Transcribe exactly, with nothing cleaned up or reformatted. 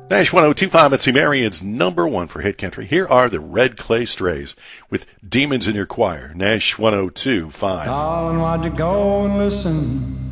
Nash one oh two point five, Mitzi Marion's number one for hit country. Here are the Red Clay Strays with Demons in Your Choir. Nash one oh two point five. Darling, why'd you go and listen